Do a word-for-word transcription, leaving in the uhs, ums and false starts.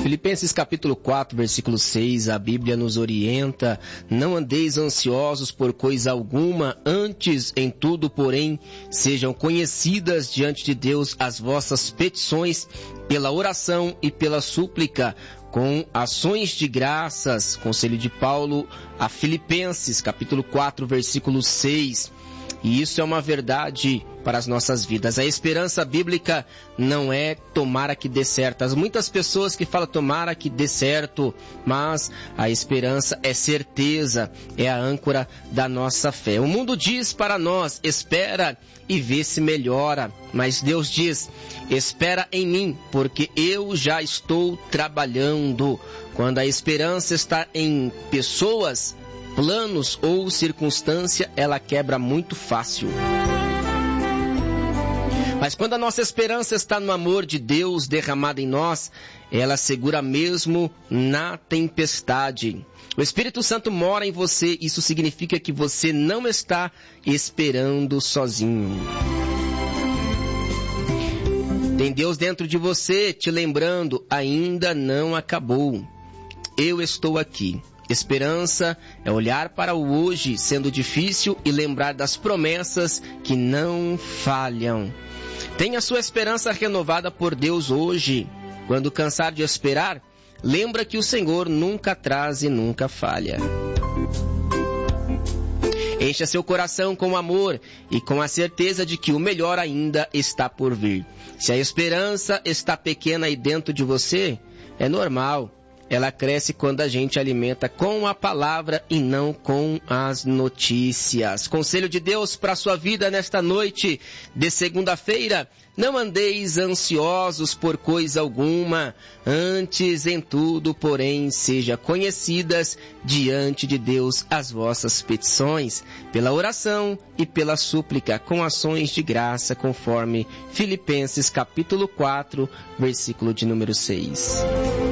Filipenses capítulo quatro, versículo seis, a Bíblia nos orienta: não andeis ansiosos por coisa alguma, antes em tudo, porém, sejam conhecidas diante de Deus as vossas petições pela oração e pela súplica, com ações de graças. Conselho de Paulo a Filipenses, capítulo quatro, versículo seis. E isso é uma verdade para as nossas vidas. A esperança bíblica não é tomara que dê certo. Há muitas pessoas que falam tomara que dê certo, mas a esperança é certeza, é a âncora da nossa fé. O mundo diz para nós: espera e vê se melhora. Mas Deus diz: espera em mim, porque eu já estou trabalhando. Quando a esperança está em pessoas, planos ou circunstância, ela quebra muito fácil. Mas quando a nossa esperança está no amor de Deus derramado em nós, ela segura mesmo na tempestade. O Espírito Santo mora em você, isso significa que você não está esperando sozinho. Tem Deus dentro de você te lembrando: ainda não acabou. Eu estou aqui. Esperança é olhar para o hoje, sendo difícil, e lembrar das promessas que não falham. Tenha sua esperança renovada por Deus hoje. Quando cansar de esperar, lembra que o Senhor nunca atrasa e nunca falha. Encha seu coração com amor e com a certeza de que o melhor ainda está por vir. Se a esperança está pequena aí dentro de você, é normal. Ela cresce quando a gente alimenta com a palavra e não com as notícias. Conselho de Deus para a sua vida nesta noite de segunda-feira: não andeis ansiosos por coisa alguma, antes em tudo, porém, seja conhecidas diante de Deus as vossas petições, pela oração e pela súplica, com ações de graça, conforme Filipenses capítulo quatro, versículo de número seis.